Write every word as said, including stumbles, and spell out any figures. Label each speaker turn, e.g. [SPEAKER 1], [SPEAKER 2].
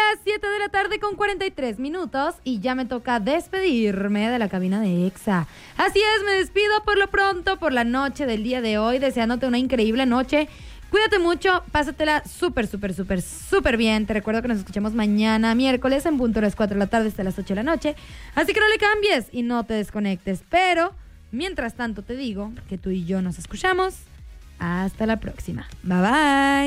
[SPEAKER 1] las siete de la tarde con cuarenta y tres minutos y ya me toca despedirme de la cabina de Exa. Así es, me despido por lo pronto, por la noche del día de hoy, deseándote una increíble noche. Cuídate mucho, pásatela súper, súper, súper, súper bien. Te recuerdo que nos escuchamos mañana, miércoles, en punto a las cuatro de la tarde hasta las ocho de la noche. Así que no le cambies y no te desconectes. Pero, mientras tanto te digo que tú y yo nos escuchamos. Hasta la próxima. Bye, bye.